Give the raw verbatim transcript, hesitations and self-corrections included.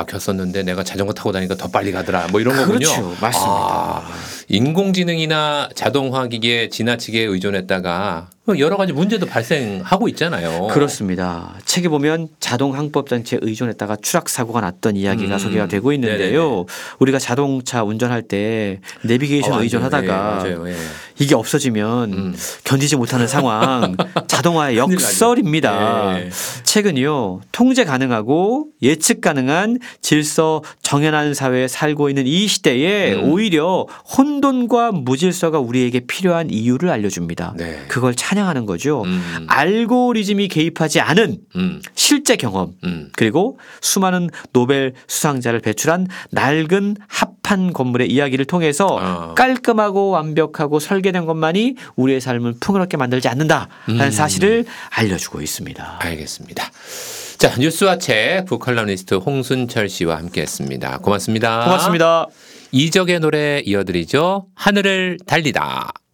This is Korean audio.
막혔었는데 내가 자전거 타고 다니니까 더 빨리 가더라. 뭐 이런 그렇죠. 거군요. 맞습니다. 아, 인공지능이나 자동화 기기에 지나치게 의존했다가 여러 가지 문제도 발생하고 있잖아요. 그렇습니다. 책에 보면 자동 항법 장치에 의존했다가 추락 사고가 났던 이야기가 음. 소개가 되고 있는데요. 네네네. 우리가 자동차 운전할 때 내비게이션 어, 의존하다가 네, 맞아요. 예. 이게 없어지면 음. 견디지 못하는 상황, 자동화의 역설입니다. 예. 책은요, 통제 가능하고 예측 가능한 질서 정연한 사회에 살고 있는 이 시대에 음. 오히려 혼돈과 무질서가 우리에게 필요한 이유를 알려줍니다. 네. 그걸 찬양하는 거죠. 음. 알고리즘이 개입하지 않은 음. 실제 경험, 음. 그리고 수많은 노벨 수상자를 배출한 낡은 합한 건물의 이야기를 통해서 어. 깔끔하고 완벽하고 설계된 것만이 우리의 삶을 풍요롭게 만들지 않는다라는 음. 사실을 알려주고 있습니다. 알겠습니다. 자, 뉴스와 책 북칼럼니스트 홍순철 씨와 함께했습니다. 고맙습니다. 고맙습니다. 이적의 노래 이어드리죠. 하늘을 달리다.